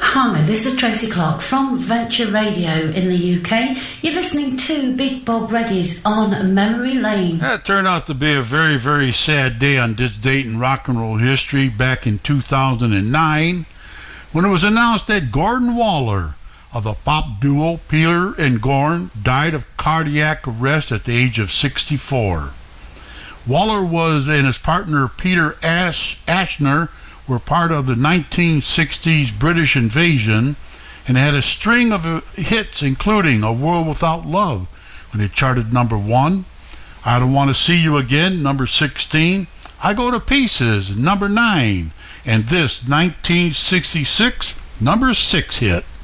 Hi, this is Tracy Clark from Venture Radio in the UK. You're listening to Big Bob Reddy's On Memory Lane. That turned out to be a very, very sad day on this date in rock and roll history back in 2009 when it was announced that Gordon Waller of the pop duo Peter and Gordon died of cardiac arrest at the age of 64. Waller and his partner Peter Ashner were part of the 1960s British invasion and had a string of hits including A World Without Love when it charted number 1, I Don't Want to See You Again, number 16, I Go to Pieces, number 9, and this 1966 number 6 hit.